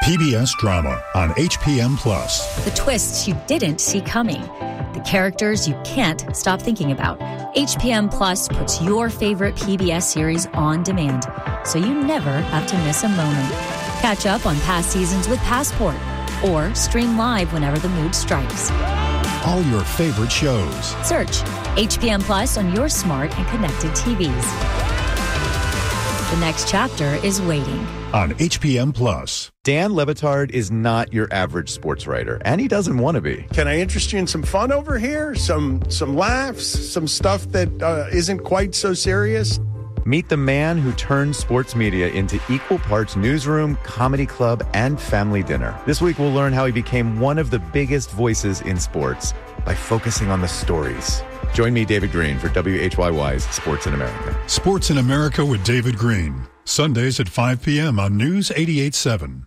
PBS drama on HPM Plus. The twists you didn't see coming. The characters you can't stop thinking about. HPM Plus puts your favorite PBS series on demand, so you never have to miss a moment. Catch up on past seasons with Passport, or stream live whenever the mood strikes. All your favorite shows. Search HPM Plus on your smart and connected TVs. The next chapter is waiting. On HPM Plus. Dan Le Batard is not your average sports writer, and he doesn't want to be. Can I interest you in some fun over here? Some laughs? Some stuff that isn't quite so serious? Meet the man who turned sports media into equal parts newsroom, comedy club, and family dinner. This week, we'll learn how he became one of the biggest voices in sports by focusing on the stories. Join me, David Green, for WHYY's Sports in America. Sports in America with David Green. Sundays at 5 p.m. on News 88.7.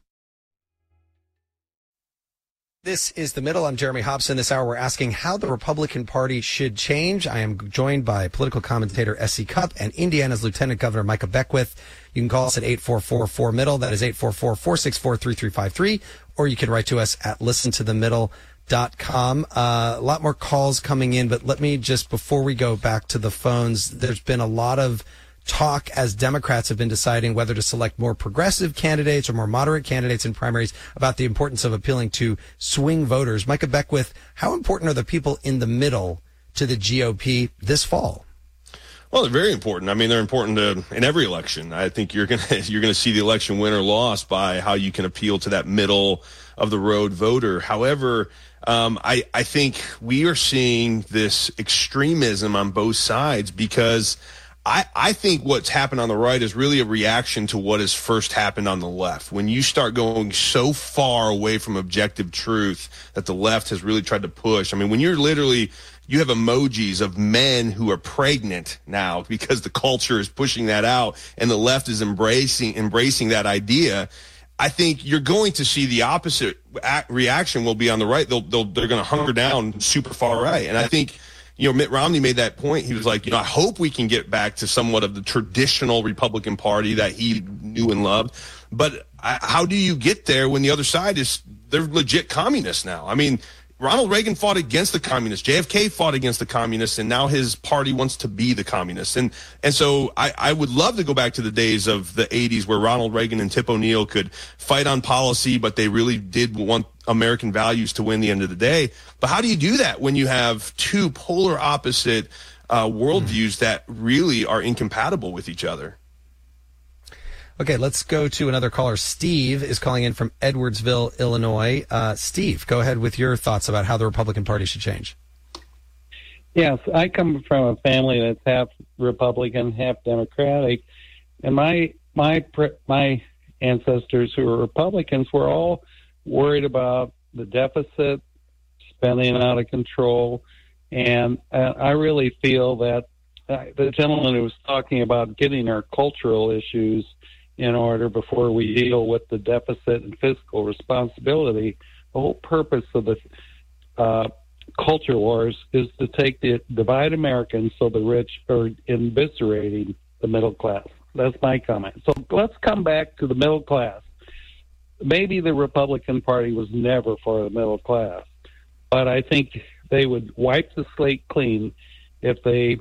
This is The Middle. I'm Jeremy Hobson. This hour, we're asking how the Republican Party should change. I am joined by political commentator S.C. Cupp and Indiana's Lieutenant Governor Micah Beckwith. You can call us at 844-4MIDDLE. That is 844-464-3353. Or you can write to us at listentothemiddle.com. A lot more calls coming in, but let me just, before we go back to the phones, there's been a lot of talk as Democrats have been deciding whether to select more progressive candidates or more moderate candidates in primaries about the importance of appealing to swing voters. Micah Beckwith, how important are the people in the middle to the GOP this fall? Well, they're very important. I mean, they're important in every election. I think you're gonna see the election win or lost by how you can appeal to that middle of the road voter. However, I think we are seeing this extremism on both sides because I think what's happened on the right is really a reaction to what has first happened on the left. When you start going so far away from objective truth that the left has really tried to push. I mean, when you have emojis of men who are pregnant now because the culture is pushing that out and the left is embracing that idea. I think you're going to see the opposite reaction will be on the right. They're going to hunker down super far right. And I think, Mitt Romney made that point. He was like, I hope we can get back to somewhat of the traditional Republican Party that he knew and loved. But how do you get there when the other side they're legit communists now? I mean, Ronald Reagan fought against the communists. JFK fought against the communists, and now his party wants to be the communists. And so I would love to go back to the days of the 80s where Ronald Reagan and Tip O'Neill could fight on policy, but they really did want American values to win the end of the day. But how do you do that when you have two polar opposite worldviews that really are incompatible with each other? Okay, let's go to another caller. Steve is calling in from Edwardsville, Illinois. Steve, go ahead with your thoughts about how the Republican Party should change. Yes, I come from a family that's half Republican, half Democratic, and my ancestors who were Republicans were all worried about the deficit, spending out of control, and I really feel that the gentleman who was talking about getting our cultural issues in order before we deal with the deficit and fiscal responsibility. The whole purpose of the culture wars is to divide Americans so the rich are eviscerating the middle class. That's my comment. So let's come back to the middle class. Maybe the Republican Party was never for the middle class, but I think they would wipe the slate clean if they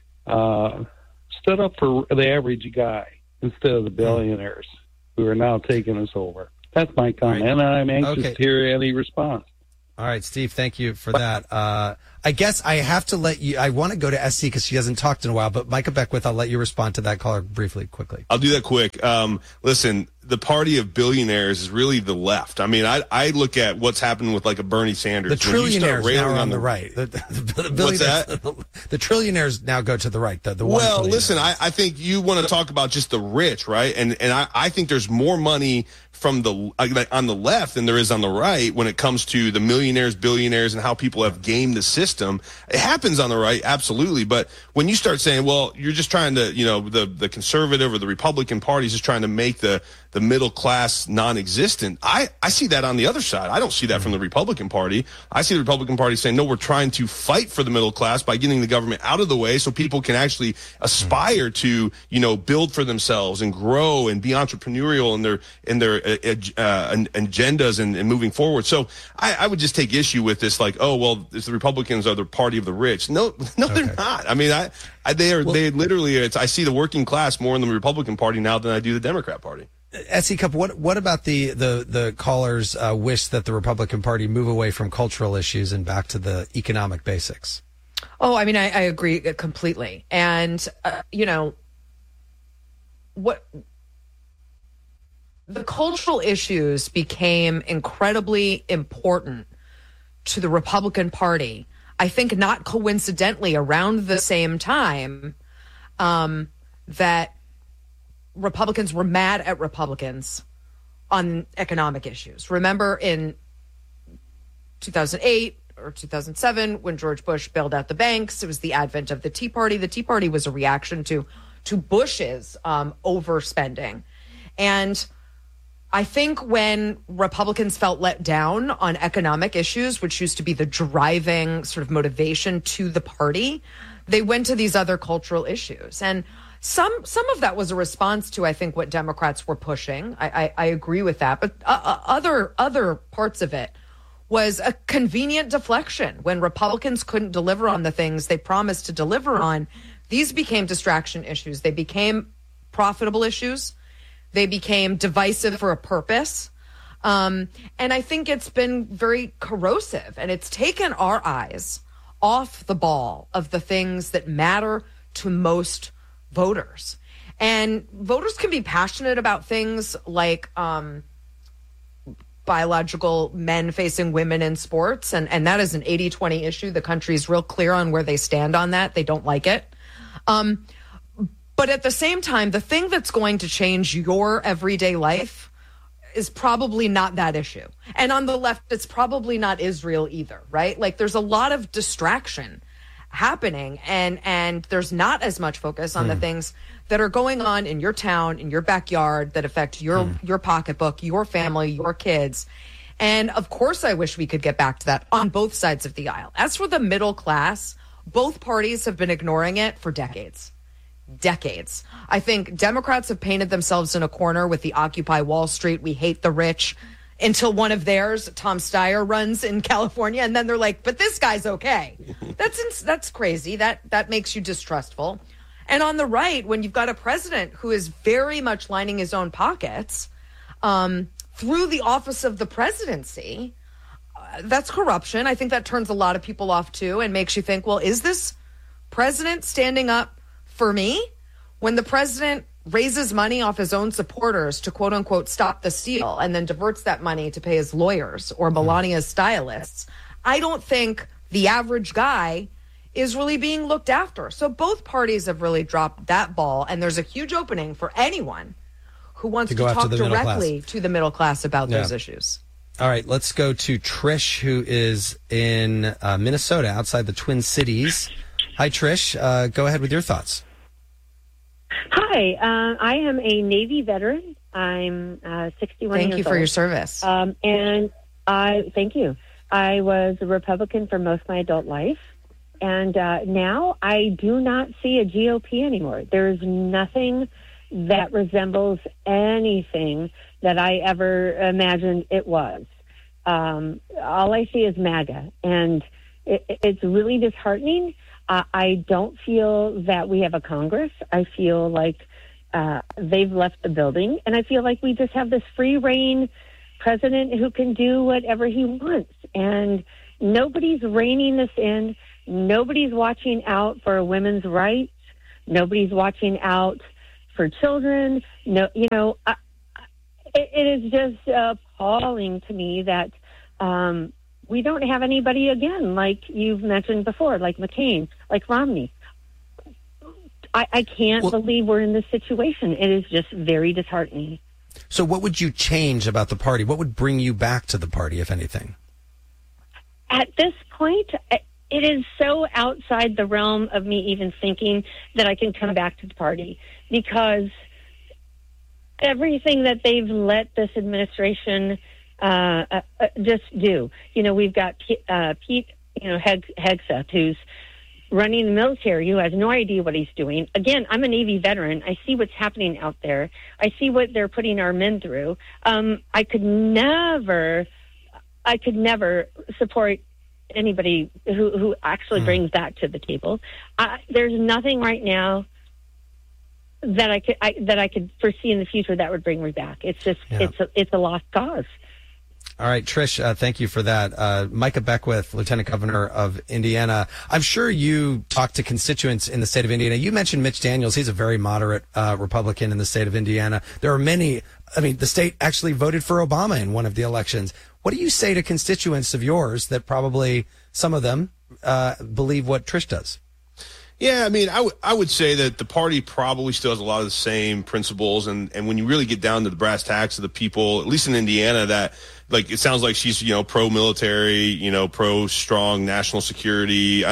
stood up for the average guy instead of the billionaires who are now taking us over. That's my comment, and I'm anxious to hear any response. All right, Steve, thank you for that. I guess I have to let you, I want to go to SC because she hasn't talked in a while, but Micah Beckwith, I'll let you respond to that caller quickly. I'll do that quick. Listen, the party of billionaires is really the left. I mean, I look at what's happened with like a Bernie Sanders. The trillionaires now are on the right. The what's that? The trillionaires now go to the right. Well, listen, I think you want to talk about just the rich, right? And I think there's more money from on the left than there is on the right when it comes to the millionaires, billionaires, and how people have gamed the system. It happens on the right, absolutely. But when you start saying, well, you're just trying to, the conservative or the Republican Party is just trying to make the the middle class non-existent. I see that on the other side. I don't see that from the Republican Party. I see the Republican Party saying, no, we're trying to fight for the middle class by getting the government out of the way so people can actually aspire to, build for themselves and grow and be entrepreneurial in their agendas and moving forward. So I would just take issue with this, like, oh, well, the Republicans are the party of the rich. No, they're not. I mean, they literally, I see the working class more in the Republican Party now than I do the Democrat Party. S.E. Cup, what about the callers' wish that the Republican Party move away from cultural issues and back to the economic basics? Oh, I mean, I agree completely. And, what the cultural issues became incredibly important to the Republican Party, I think not coincidentally around the same time that Republicans were mad at Republicans on economic issues. Remember in 2008 or 2007 when George Bush bailed out the banks, it was the advent of the Tea Party. The Tea Party was a reaction to Bush's overspending. And I think when Republicans felt let down on economic issues, which used to be the driving sort of motivation to the party, they went to these other cultural issues. And some of that was a response to, I think, what Democrats were pushing. I agree with that. But other parts of it was a convenient deflection. When Republicans couldn't deliver on the things they promised to deliver on, these became distraction issues. They became profitable issues. They became divisive for a purpose. And I think it's been very corrosive, and it's taken our eyes off the ball of the things that matter to most voters. And voters can be passionate about things like biological men facing women in sports. And that is an 80-20 issue. The country's real clear on where they stand on that. They don't like it. But at the same time, the thing that's going to change your everyday life is probably not that issue. And on the left, it's probably not Israel either, right? Like, there's a lot of distraction happening, and there's not as much focus on the things that are going on in your town, in your backyard, that affect your pocketbook, your family, your kids. And of course, I wish we could get back to that on both sides of the aisle. As for the middle class, both parties have been ignoring it for decades. I think Democrats have painted themselves in a corner with the Occupy Wall Street, we hate the rich, until one of theirs, Tom Steyer, runs in California, and then they're like, but this guy's okay. That's crazy. That makes you distrustful. And on the right, when you've got a president who is very much lining his own pockets through the office of the presidency, that's corruption. I think that turns a lot of people off too, and makes you think, well, is this president standing up for me? When the president raises money off his own supporters to quote unquote stop the steal and then diverts that money to pay his lawyers or Melania's stylists, I don't think the average guy is really being looked after. So both parties have really dropped that ball, and there's a huge opening for anyone who wants to talk directly to the middle class about those issues. All right, let's go to Trish, who is in Minnesota, outside the Twin Cities. Hi, Trish. Go ahead with your thoughts. Hi, I am a Navy veteran. I'm 61 years old. Thank you for your service. And thank you. I was a Republican for most of my adult life. And now I do not see a GOP anymore. There's nothing that resembles anything that I ever imagined it was. All I see is MAGA. And it's really disheartening. I don't feel that we have a Congress. I feel like they've left the building. And I feel like we just have this free reign president who can do whatever he wants. And nobody's reining this in. Nobody's watching out for women's rights. Nobody's watching out for children. No, it is just appalling to me that we don't have anybody again, like you've mentioned before, like McCain, like Romney. I can't believe we're in this situation. It is just very disheartening. So what would you change about the party? What would bring you back to the party, if anything? At this point, it is so outside the realm of me even thinking that I can come back to the party, because everything that they've let this administration just do. We've got Pete, Hegseth, who's running the military, who has no idea what he's doing. Again, I'm a Navy veteran. I see what's happening out there. I see what they're putting our men through. I could never support anybody who actually brings that to the table. There's nothing right now that I could foresee in the future that would bring me back. It's just it's a lost cause. All right, Trish, thank you for that. Micah Beckwith, Lieutenant Governor of Indiana. I'm sure you talked to constituents in the state of Indiana. You mentioned Mitch Daniels. He's a very moderate Republican in the state of Indiana. There are many. I mean, the state actually voted for Obama in one of the elections. What do you say to constituents of yours that probably some of them believe what Trish does? Yeah, I mean, I would say that the party probably still has a lot of the same principles, and when you really get down to the brass tacks of the people, at least in Indiana, that like it sounds like she's pro-military, pro-strong national security.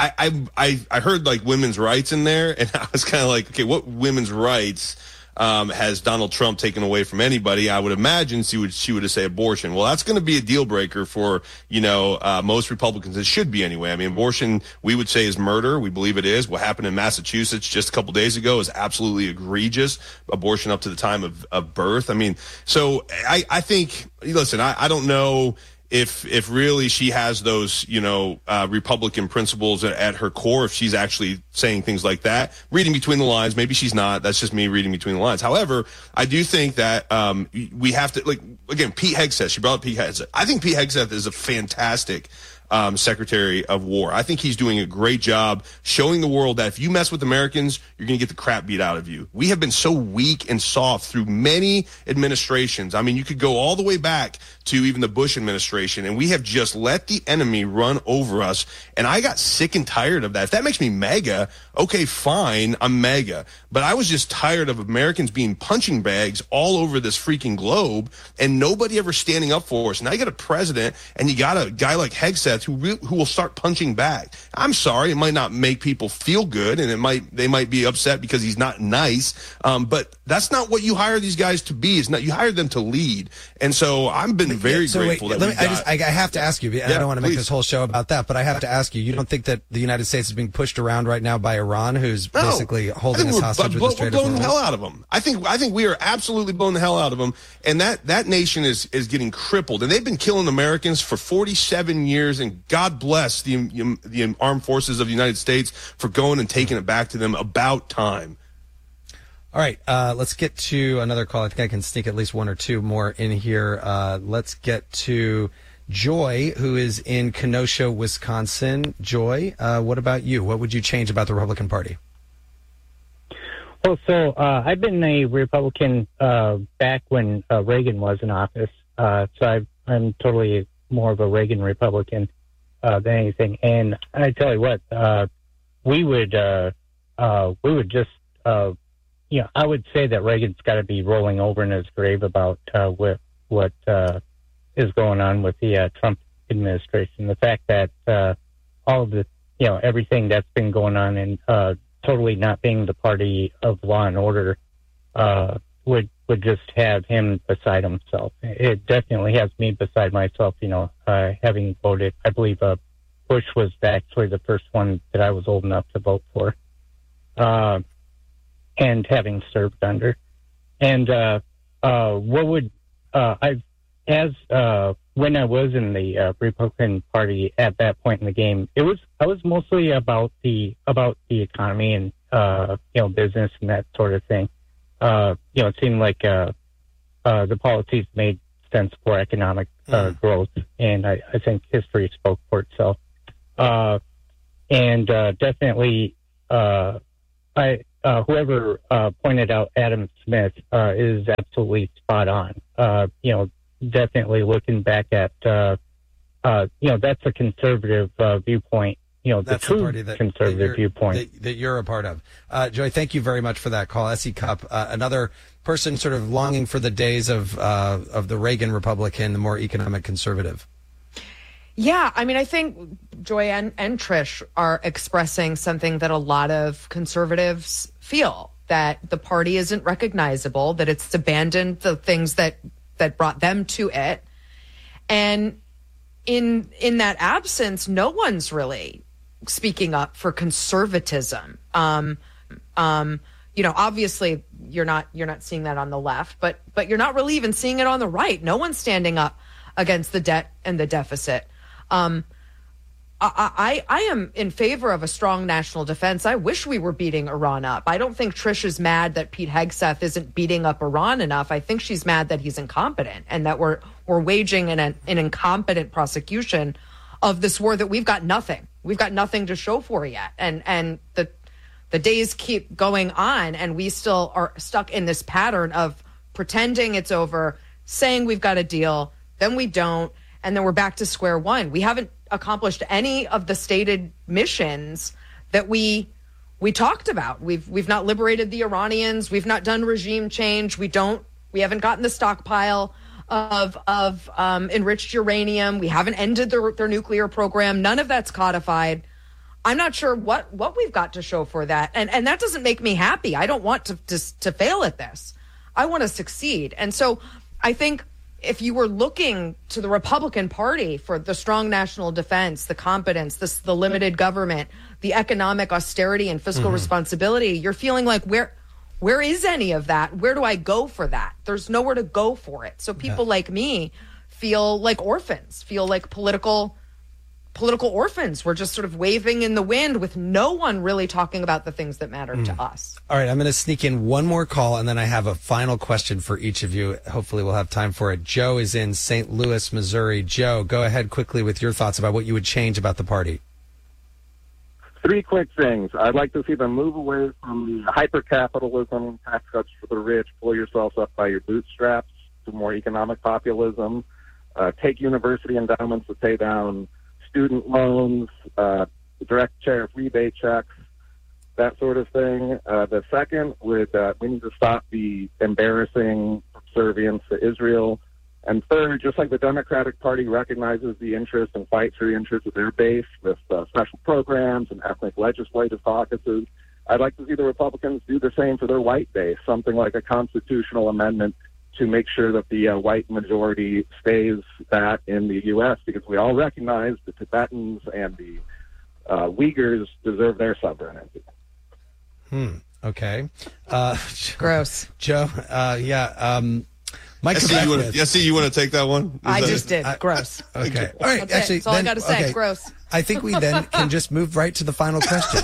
I heard like women's rights in there, and I was kind of like, okay, what women's rights has Donald Trump taken away from anybody? I would imagine she would say abortion. Well, that's going to be a deal breaker for, most Republicans. It should be anyway. I mean, abortion, we would say, is murder. We believe it is. What happened in Massachusetts just a couple days ago is absolutely egregious. Abortion up to the time of birth. I mean, so I think, listen, I don't know if really she has those, Republican principles at her core, if she's actually saying things like that. Reading between the lines, maybe she's not. That's just me reading between the lines. However, I do think that we have to, again, Pete Hegseth, she brought up Pete Hegseth. I think Pete Hegseth is a fantastic Secretary of War. I think he's doing a great job showing the world that if you mess with Americans, you're going to get the crap beat out of you. We have been so weak and soft through many administrations. I mean, you could go all the way back to even the Bush administration, and we have just let the enemy run over us. And I got sick and tired of that. If that makes me MAGA, okay, fine, I'm MAGA. But I was just tired of Americans being punching bags all over this freaking globe and nobody ever standing up for us. Now you got a president and you got a guy like Hegseth who will start punching back. I'm sorry, it might not make people feel good, and they might be upset because he's not nice. But that's not what you hire these guys to be. It's not. You hire them to lead. And so I've been very grateful that I have to ask you, and I don't want to make this whole show about that, but I have to ask you, you don't think that the United States is being pushed around right now by Iran, who's basically holding us hostage with the Strait of Hormuz? We're blowing the hell out of them. I think we are absolutely blowing the hell out of them, and that nation is getting crippled, and they've been killing Americans for 47 years, and God bless the armed forces of the United States for going and taking it back to them. About time. All right, let's get to another call. I think I can sneak at least one or two more in here. Let's get to Joy, who is in Kenosha, Wisconsin. Joy, what about you? What would you change about the Republican Party? Well, so I've been a Republican back when Reagan was in office. So I'm totally more of a Reagan Republican than anything. And I tell you what, we would just, I would say that Reagan's got to be rolling over in his grave about what is going on with the Trump administration. The fact that all of the, everything that's been going on and totally not being the party of law and order would just have him beside himself. It definitely has me beside myself, having voted. I believe Bush was actually the first one that I was old enough to vote for, and having served under. And what would when I was in the Republican Party at that point in the game, I was mostly about the economy and business and that sort of thing. It seemed like the policies made sense for economic growth, and I think history spoke for itself. And definitely, whoever pointed out Adam Smith is absolutely spot on. Definitely looking back at, that's a conservative viewpoint. That's the party conservative viewpoint that you're a part of. Joy, thank you very much for that call. S.E. Cupp, another person sort of longing for the days of the Reagan Republican, the more economic conservative. Yeah, I mean, I think Joy and Trish are expressing something that a lot of conservatives feel. that the party isn't recognizable, that it's abandoned the things that brought them to it. And in that absence, no one's really speaking up for conservatism. Obviously you're not seeing that on the left, but you're not really even seeing it on the right. No one's standing up against the debt and the deficit. I am in favor of a strong national defense. I wish we were beating Iran up. I don't think Trish is mad that Pete Hegseth isn't beating up Iran enough. I think she's mad that he's incompetent and that we're waging an incompetent prosecution of this war that we've got nothing to show for yet. And the days keep going on, and we still are stuck in this pattern of pretending it's over, saying we've got a deal, then we don't, and then we're back to square one. We haven't accomplished any of the stated missions that we talked about. We've not liberated the Iranians. We've not done regime change. We haven't gotten the stockpile of enriched uranium. We haven't ended their nuclear program. None of that's codified. I'm not sure what we've got to show for that. And that doesn't make me happy. I don't want to fail at this. I want to succeed. And so I think if you were looking to the Republican Party for the strong national defense, the competence, the limited government, the economic austerity and fiscal responsibility, you're feeling like, where is any of that? Where do I go for that? There's nowhere to go for it. So people like me feel like orphans, feel like political orphans. We're just sort of waving in the wind with no one really talking about the things that matter to us. All right, I'm going to sneak in one more call, and then I have a final question for each of you. Hopefully we'll have time for it. Joe is in St. Louis, Missouri. Joe, go ahead quickly with your thoughts about what you would change about the party. 3 quick things. I'd like to see them move away from the hyper-capitalism, tax cuts for the rich, pull yourselves up by your bootstraps, to more economic populism, take university endowments to pay down student loans, direct tariff rebate checks, that sort of thing. The second would we need to stop the embarrassing subservience to Israel. And third, just like the Democratic Party recognizes the interest and fights for the interest of their base with special programs and ethnic legislative caucuses, I'd like to see the Republicans do the same for their white base, something like a constitutional amendment to make sure that the white majority stays that in the U.S., because we all recognize the Tibetans and the Uyghurs deserve their sovereignty. Okay. Gross. Joe, Mike, I see you want to take that one? I just did. Gross. Okay. All right. Actually, that's all I got to say. Okay. Gross. I think we then can just move right to the final question.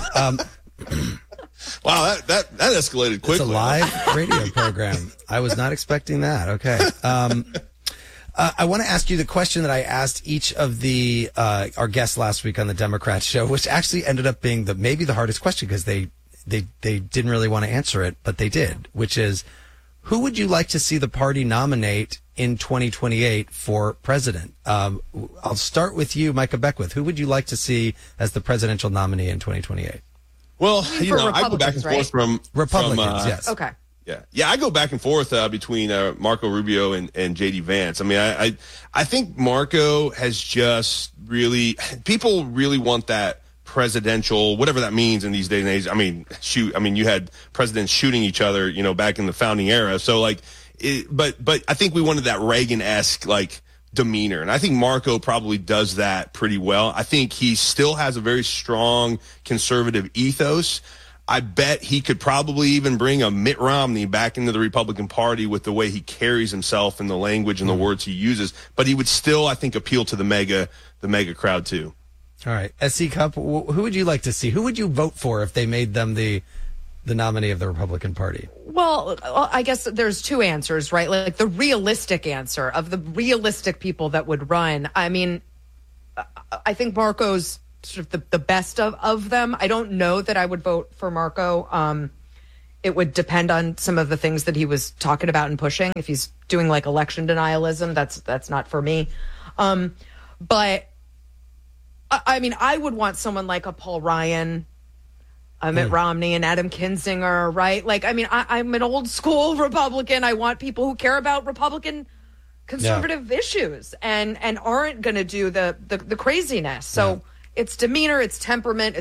Wow, that escalated quickly. It's a live radio program. I was not expecting that. Okay. I want to ask you the question that I asked each of the our guests last week on the Democrats show, which actually ended up being maybe the hardest question because they didn't really want to answer it, but they did, which is, who would you like to see the party nominate in 2028 for president? I'll start with you, Micah Beckwith. Who would you like to see as the presidential nominee in 2028? Well, I go back and forth from Republicans, yes. Okay. Yeah, I go back and forth between Marco Rubio and J.D. Vance. I mean, I think Marco has just people really want that presidential, whatever that means in these days and age. I mean, you had presidents shooting each other, back in the founding era. So but I think we wanted that Reagan-esque demeanor. And I think Marco probably does that pretty well. I think he still has a very strong conservative ethos. I bet he could probably even bring a Mitt Romney back into the Republican Party with the way he carries himself and the language and the words he uses. But he would still, I think, appeal to the mega crowd too. All right. SC Cup, who would you like to see? Who would you vote for if they made them the nominee of the Republican Party? Well, I guess there's 2 answers, right? Like the realistic answer of the realistic people that would run. I mean, I think Marco's sort of the best of them. I don't know that I would vote for Marco. It would depend on some of the things that he was talking about and pushing. If he's doing election denialism, that's not for me. But I mean, I would want someone like a Paul Ryan, Mitt Romney, and Adam Kinzinger, right? I'm an old school Republican. I want people who care about Republican conservative issues and aren't going to do the craziness. So it's demeanor, it's temperament, it's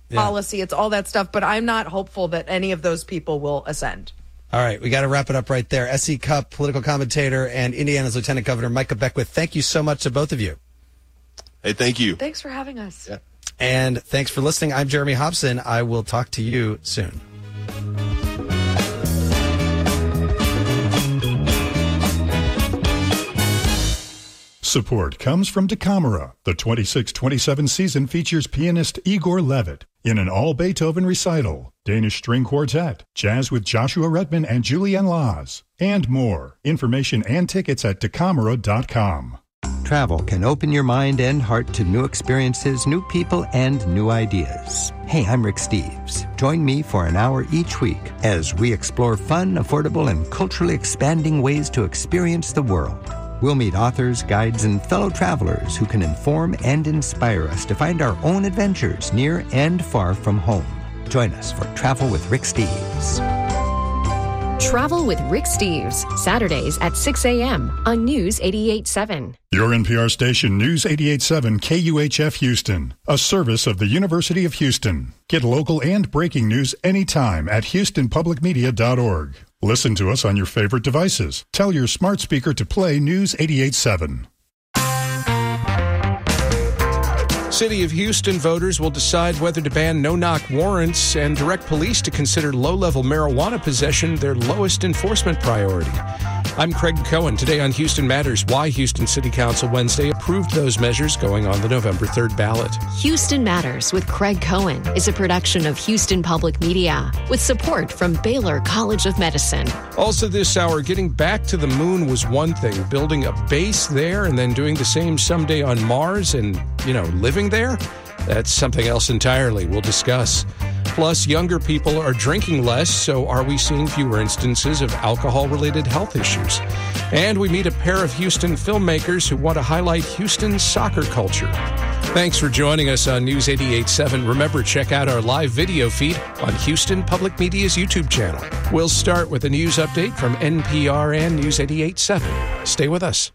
policy. It's all that stuff. But I'm not hopeful that any of those people will ascend. All right, we got to wrap it up right there. S.E. Cupp, political commentator, and Indiana's Lieutenant Governor Micah Beckwith, thank you so much to both of you. Hey, thank you. Thanks for having us. Yeah. And thanks for listening. I'm Jeremy Hobson. I will talk to you soon. Support comes from DeCamera. The 26-27 season features pianist Igor Levit in an all-Beethoven recital, Danish String Quartet, jazz with Joshua Redman and Julian Laz, and more. Information and tickets at DeCamera.com. Travel can open your mind and heart to new experiences, new people, and new ideas. Hey, I'm Rick Steves. Join me for an hour each week as we explore fun, affordable, and culturally expanding ways to experience the world. We'll meet authors, guides, and fellow travelers who can inform and inspire us to find our own adventures near and far from home. Join us for Travel with Rick Steves. Travel with Rick Steves, Saturdays at 6 a.m. on News 88.7. Your NPR station, News 88.7 KUHF Houston, a service of the University of Houston. Get local and breaking news anytime at houstonpublicmedia.org. Listen to us on your favorite devices. Tell your smart speaker to play News 88.7. City of Houston voters will decide whether to ban no-knock warrants and direct police to consider low-level marijuana possession their lowest enforcement priority. I'm Craig Cohen. Today on Houston Matters, why Houston City Council Wednesday approved those measures going on the November 3rd ballot. Houston Matters with Craig Cohen is a production of Houston Public Media with support from Baylor College of Medicine. Also this hour, getting back to the moon was one thing. Building a base there and then doing the same someday on Mars and, living there? That's something else entirely. We'll discuss. Plus, younger people are drinking less, so are we seeing fewer instances of alcohol-related health issues? And we meet a pair of Houston filmmakers who want to highlight Houston's soccer culture. Thanks for joining us on News 88.7. Remember, check out our live video feed on Houston Public Media's YouTube channel. We'll start with a news update from NPR and News 88.7. Stay with us.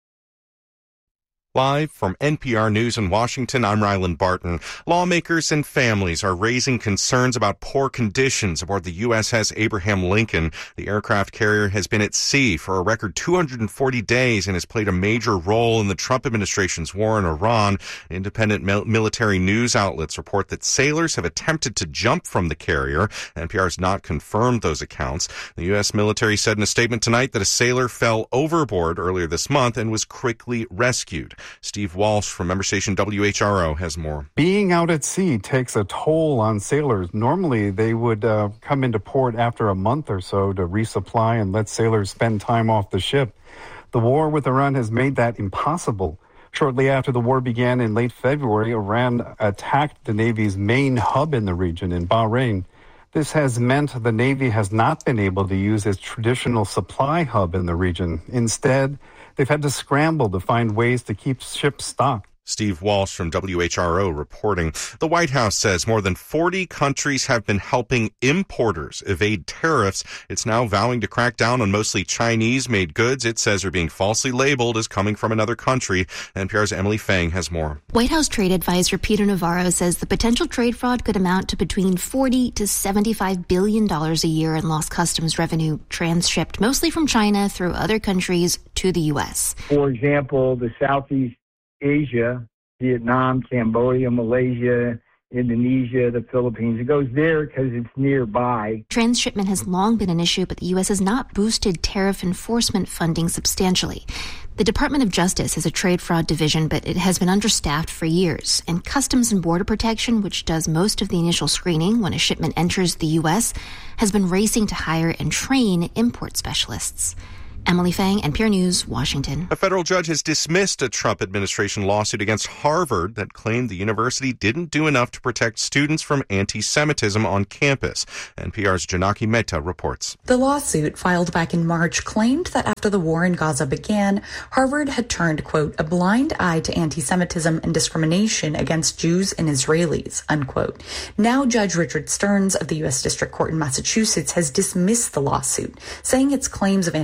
Live from NPR News in Washington, I'm Ryland Barton. Lawmakers and families are raising concerns about poor conditions aboard the USS Abraham Lincoln. The aircraft carrier has been at sea for a record 240 days and has played a major role in the Trump administration's war in Iran. Independent military news outlets report that sailors have attempted to jump from the carrier. NPR has not confirmed those accounts. The U.S. military said in a statement tonight that a sailor fell overboard earlier this month and was quickly rescued. Steve Walsh from member station WHRO has more. Being out at sea takes a toll on sailors. Normally, they would come into port after a month or so to resupply and let sailors spend time off the ship. The war with Iran has made that impossible. Shortly after the war began in late February, Iran attacked the Navy's main hub in the region in Bahrain. This has meant the Navy has not been able to use its traditional supply hub in the region. Instead, they've had to scramble to find ways to keep ships stocked. Steve Walsh from WHRO reporting. The White House says more than 40 countries have been helping importers evade tariffs. It's now vowing to crack down on mostly Chinese-made goods it says are being falsely labeled as coming from another country. NPR's Emily Fang has more. White House trade advisor Peter Navarro says the potential trade fraud could amount to between $40 to $75 billion a year in lost customs revenue transshipped mostly from China through other countries to the U.S. For example, the Southeast Asia, Vietnam, Cambodia, Malaysia, Indonesia, the Philippines. It goes there because it's nearby. Transshipment has long been an issue, but the U.S. has not boosted tariff enforcement funding substantially. The Department of Justice has a trade fraud division, but it has been understaffed for years. And Customs and Border Protection, which does most of the initial screening when a shipment enters the U.S., has been racing to hire and train import specialists. Emily Fang, NPR News, Washington. A federal judge has dismissed a Trump administration lawsuit against Harvard that claimed the university didn't do enough to protect students from anti-Semitism on campus. NPR's Janaki Mehta reports. The lawsuit, filed back in March, claimed that after the war in Gaza began, Harvard had turned, quote, a blind eye to anti-Semitism and discrimination against Jews and Israelis, unquote. Now Judge Richard Stearns of the U.S. District Court in Massachusetts has dismissed the lawsuit, saying its claims of anti-Semitism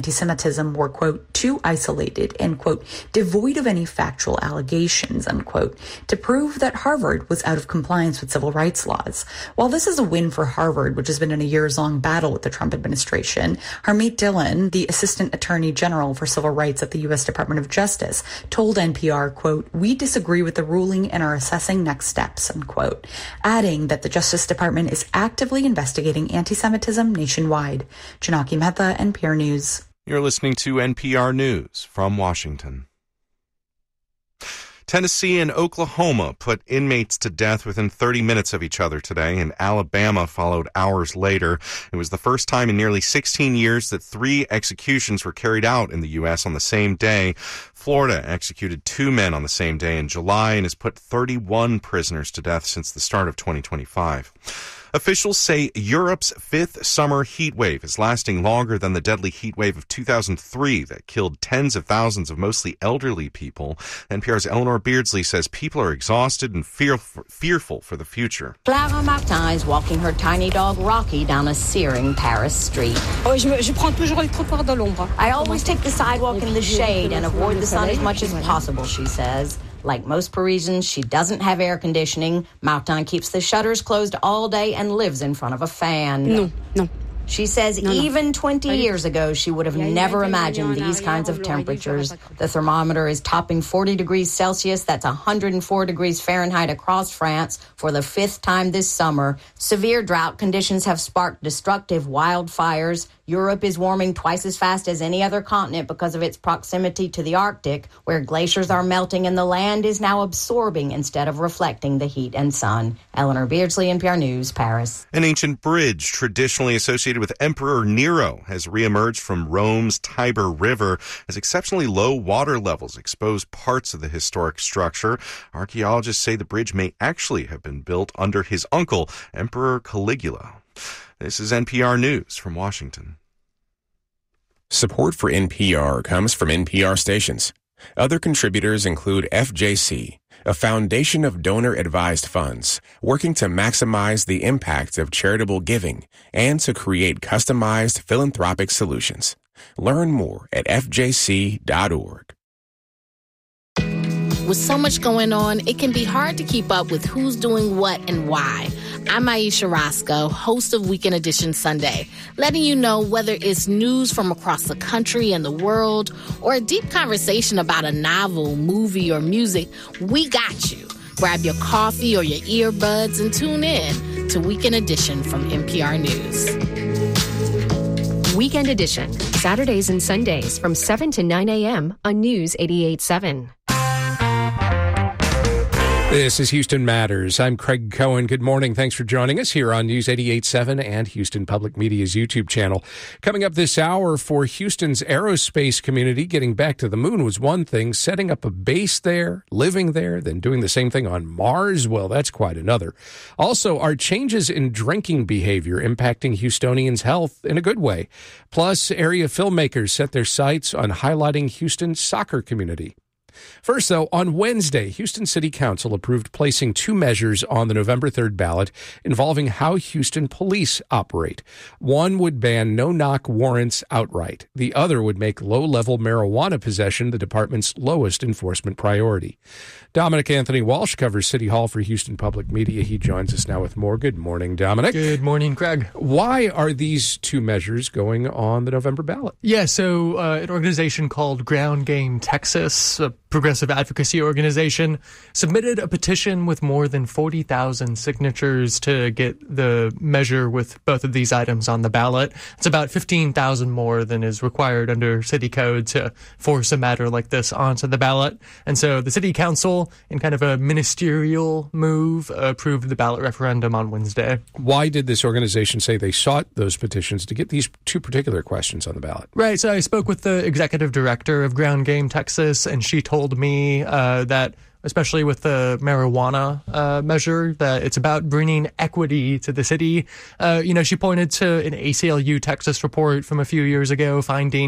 anti-Semitism were, quote, too isolated and, quote, devoid of any factual allegations, unquote, to prove that Harvard was out of compliance with civil rights laws. While this is a win for Harvard, which has been in a years-long battle with the Trump administration, Harmeet Dillon, the Assistant Attorney General for Civil Rights at the U.S. Department of Justice, told NPR, quote, we disagree with the ruling and are assessing next steps, unquote, adding that the Justice Department is actively investigating anti-Semitism nationwide. Janaki Mehta, NPR News. You're listening to NPR News from Washington. Tennessee and Oklahoma put inmates to death within 30 minutes of each other today, and Alabama followed hours later. It was the first time in nearly 16 years that 3 executions were carried out in the U.S. on the same day. Florida executed 2 men on the same day in July and has put 31 prisoners to death since the start of 2025. Officials say Europe's 5th summer heat wave is lasting longer than the deadly heat wave of 2003 that killed tens of thousands of mostly elderly people. NPR's Eleanor Beardsley says people are exhausted and fearful for the future. Clara Martin is walking her tiny dog Rocky down a searing Paris street. I always take the sidewalk in the shade and avoid the sun as much as possible, she says. Like most Parisians, she doesn't have air conditioning. Martin keeps the shutters closed all day and lives in front of a fan. No. She says even 20 years ago, she would have never imagined these kinds of temperatures. The thermometer is topping 40 degrees Celsius. That's 104 degrees Fahrenheit across France for the 5th time this summer. Severe drought conditions have sparked destructive wildfires. Europe is warming twice as fast as any other continent because of its proximity to the Arctic, where glaciers are melting and the land is now absorbing instead of reflecting the heat and sun. Eleanor Beardsley, NPR News, Paris. An ancient bridge traditionally associated with Emperor Nero has reemerged from Rome's Tiber River as exceptionally low water levels expose parts of the historic structure. Archaeologists say the bridge may actually have been built under his uncle, Emperor Caligula. This is NPR News from Washington. Support for NPR comes from NPR stations. Other contributors include FJC, a foundation of donor-advised funds working to maximize the impact of charitable giving and to create customized philanthropic solutions. Learn more at fjc.org. With so much going on, it can be hard to keep up with who's doing what and why. I'm Aisha Roscoe, host of Weekend Edition Sunday, letting you know whether it's news from across the country and the world or a deep conversation about a novel, movie, or music, we got you. Grab your coffee or your earbuds and tune in to Weekend Edition from NPR News. Weekend Edition, Saturdays and Sundays from 7 to 9 a.m. on News 88.7. This is Houston Matters. I'm Craig Cohen. Good morning. Thanks for joining us here on News 88.7 and Houston Public Media's YouTube channel. Coming up this hour, for Houston's aerospace community, getting back to the moon was one thing. Setting up a base there, living there, then doing the same thing on Mars, well, that's quite another. Also, are changes in drinking behavior impacting Houstonians' health in a good way? Plus, area filmmakers set their sights on highlighting Houston's soccer community. First, though, on Wednesday, Houston City Council approved placing 2 measures on the November 3rd ballot involving how Houston police operate. One would ban no-knock warrants outright. The other would make low-level marijuana possession the department's lowest enforcement priority. Dominic Anthony Walsh covers City Hall for Houston Public Media. He joins us now with more. Good morning, Dominic. Good morning, Craig. Why are these 2 measures going on the November ballot? Yeah, so an organization called Ground Game Texas, a progressive advocacy organization, submitted a petition with more than 40,000 signatures to get the measure with both of these items on the ballot. It's about 15,000 more than is required under city code to force a matter like this onto the ballot. And so the city council, in kind of a ministerial move, approved the ballot referendum on Wednesday. Why did this organization say they sought those petitions to get these 2 particular questions on the ballot? Right. So I spoke with the executive director of Ground Game Texas, and she told me that especially with the marijuana measure, that it's about bringing equity to the city. She pointed to an ACLU Texas report from a few years ago finding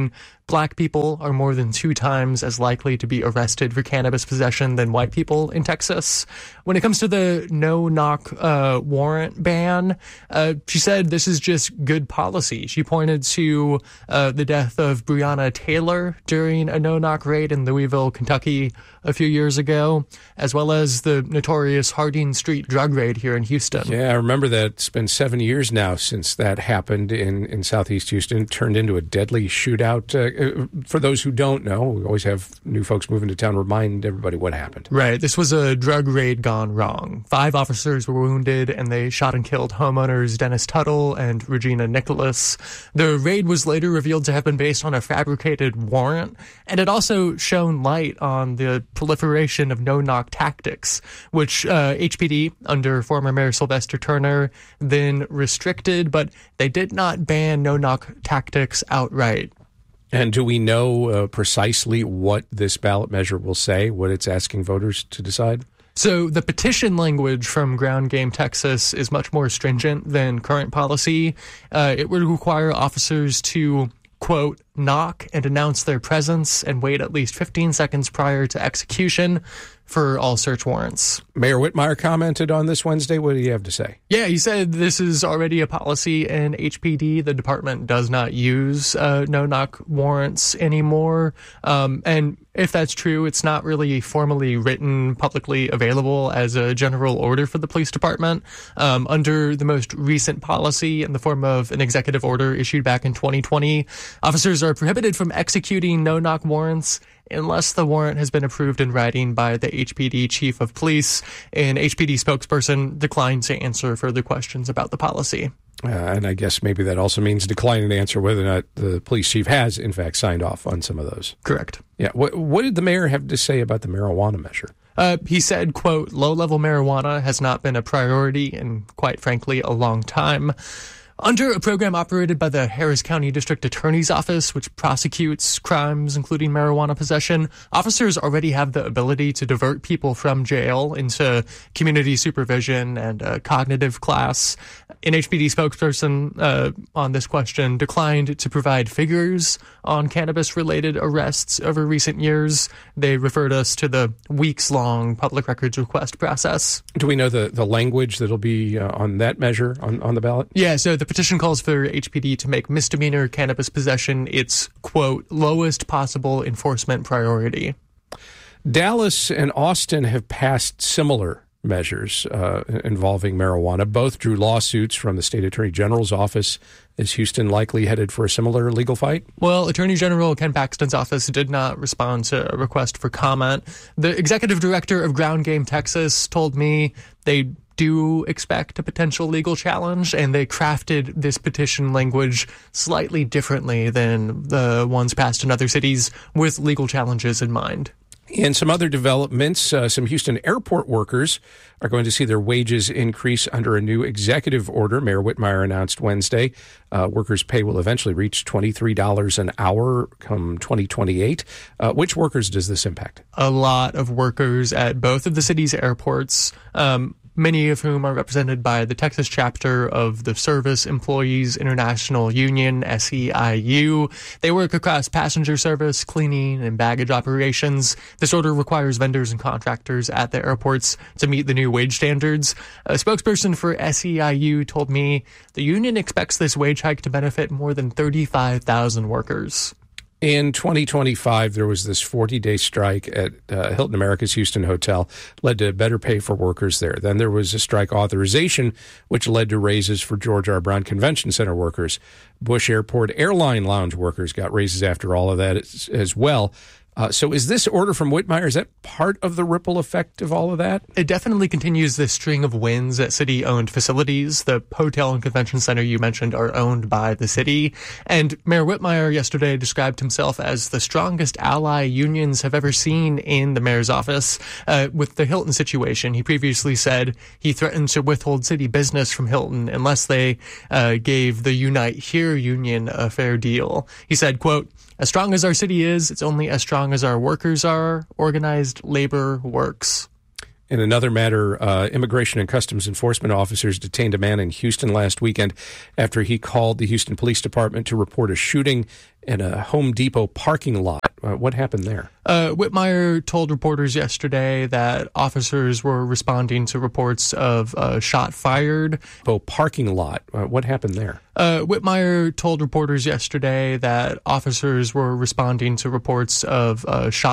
Black people are more than 2 times as likely to be arrested for cannabis possession than white people in Texas. When it comes to the no-knock warrant ban, she said this is just good policy. She pointed to the death of Breonna Taylor during a no-knock raid in Louisville, Kentucky a few years ago, as well as the notorious Harding Street drug raid here in Houston. Yeah, I remember that. It's been 7 years now since that happened in Southeast Houston. It turned into a deadly shootout. For those who don't know, we always have new folks moving to town remind everybody what happened. Right. This was a drug raid gone wrong. 5 officers were wounded, and they shot and killed homeowners Dennis Tuttle and Regina Nicholas. The raid was later revealed to have been based on a fabricated warrant, and it also shone light on the proliferation of no-knock tactics, which HPD, under former Mayor Sylvester Turner, then restricted, but they did not ban no-knock tactics outright. And do we know precisely what this ballot measure will say, what it's asking voters to decide? So the petition language from Ground Game Texas is much more stringent than current policy. It would require officers to, quote, knock and announce their presence and wait at least 15 seconds prior to execution for all search warrants. Mayor Whitmire commented on this Wednesday. What do you have to say? Yeah, he said this is already a policy in HPD. The department does not use no-knock warrants anymore. And if that's true, it's not really formally written, publicly available as a general order for the police department. Under the most recent policy in the form of an executive order issued back in 2020, officers are prohibited from executing no-knock warrants unless the warrant has been approved in writing by the HPD chief of police. An HPD spokesperson declined to answer further questions about the policy. And I guess maybe that also means declining to answer whether or not the police chief has, in fact, signed off on some of those. Correct. Yeah. What did the mayor have to say about the marijuana measure? He said, quote, low-level marijuana has not been a priority in, quite frankly, a long time. Under a program operated by the Harris County District Attorney's Office, which prosecutes crimes including marijuana possession, officers already have the ability to divert people from jail into community supervision and a cognitive class. An HPD spokesperson on this question declined to provide figures on cannabis-related arrests over recent years. They referred us to the weeks-long public records request process. Do we know the language that'll be on that measure on the ballot? Yeah, so the petition calls for HPD to make misdemeanor cannabis possession its, quote, lowest possible enforcement priority. Dallas and Austin have passed similar measures involving marijuana. Both drew lawsuits from the state attorney general's office. Is Houston likely headed for a similar legal fight? Well, Attorney General Ken Paxton's office did not respond to a request for comment. The executive director of Ground Game Texas told me they do expect a potential legal challenge, and they crafted this petition language slightly differently than the ones passed in other cities with legal challenges in mind. In some other developments, some Houston airport workers are going to see their wages increase under a new executive order. Mayor Whitmire announced Wednesday workers' pay will eventually reach $23 an hour come 2028. Which workers does this impact? A lot of workers at both of the city's airports, many of whom are represented by the Texas chapter of the Service Employees International Union, SEIU. They work across passenger service, cleaning, and baggage operations. This order requires vendors and contractors at the airports to meet the new wage standards. A spokesperson for SEIU told me the union expects this wage hike to benefit more than 35,000 workers. In 2025, there was this 40-day strike at Hilton America's Houston Hotel, led to better pay for workers there. Then there was a strike authorization, which led to raises for George R. Brown Convention Center workers. Bush Airport Airline Lounge workers got raises after all of that as well. So is this order from Whitmire, is that part of the ripple effect of all of that? It definitely continues this string of wins at city-owned facilities. The hotel and convention center you mentioned are owned by the city. And Mayor Whitmire yesterday described himself as the strongest ally unions have ever seen in the mayor's office. With the Hilton situation, he previously said he threatened to withhold city business from Hilton unless they gave the Unite Here union a fair deal. He said, quote, "As strong as our city is, it's only as strong as our workers are. Organized labor works." In another matter, Immigration and Customs Enforcement officers detained a man in Houston last weekend after he called the Houston Police Department to report a shooting in a Home Depot parking lot. What happened there? Whitmire told reporters yesterday that officers were responding to reports of a shot fired. Parking lot. What happened there? Whitmire told reporters yesterday that officers were responding to reports of a shot